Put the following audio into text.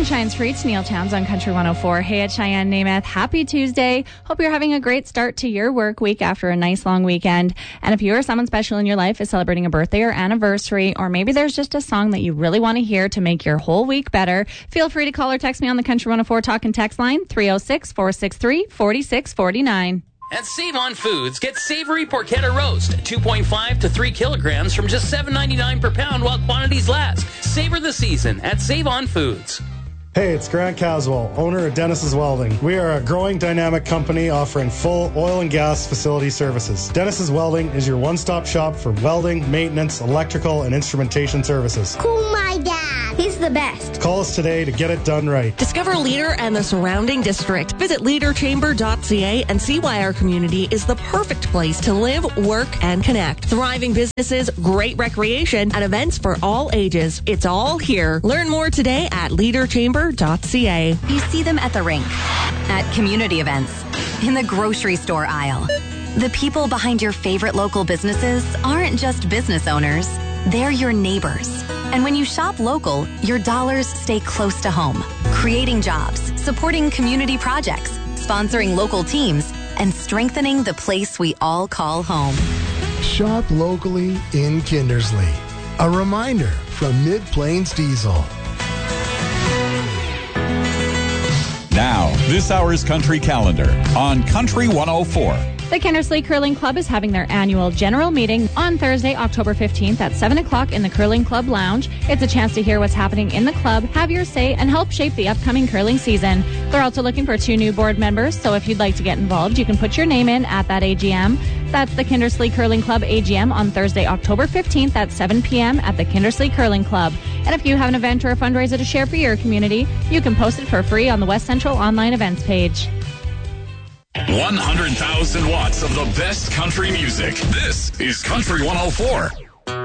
Sunshine's Treats, Neil Towns on Country 104. Hey, it's Cheyenne Namath. Happy Tuesday. Hope you're having a great start to your work week after a nice long weekend. And if you or someone special in your life is celebrating a birthday or anniversary, or maybe there's just a song that you really want to hear to make your whole week better, feel free to call or text me on the Country 104 Talk and Text line, 306-463-4649. At Save On Foods, get savory porchetta roast, 2.5 to 3 kilograms from just $7.99 per pound while quantities last. Savor the season at Save On Foods. Hey, it's Grant Caswell, owner of Dennis's Welding. We are a growing dynamic company offering full oil and gas facility services. Dennis's Welding is your one-stop shop for welding, maintenance, electrical, and instrumentation services. Call my dad. He's the best. Call us today to get it done right. Discover Leader and the surrounding district. Visit leaderchamber.ca and see why our community is the perfect place to live, work, and connect. Thriving businesses, great recreation, and events for all ages. It's all here. Learn more today at leaderchamber.ca. You see them at the rink, at community events, in the grocery store aisle. The people behind your favorite local businesses aren't just business owners, they're your neighbors. And when you shop local, your dollars stay close to home, creating jobs, supporting community projects, sponsoring local teams, and strengthening the place we all call home. Shop locally in Kindersley. A reminder from Mid-Plains Diesel. Now, this hour's Country Calendar on Country 104. The Kindersley Curling Club is having their annual general meeting on Thursday, October 15th at 7 o'clock in the Curling Club Lounge. It's a chance to hear what's happening in the club, have your say, and help shape the upcoming curling season. They're also looking for 2 new board members, so if you'd like to get involved, you can put your name in at that AGM. That's the Kindersley Curling Club AGM on Thursday, October 15th at 7 p.m. at the Kindersley Curling Club. And if you have an event or a fundraiser to share for your community, you can post it for free on the West Central online events page. 100,000 watts of the best country music. This is Country 104.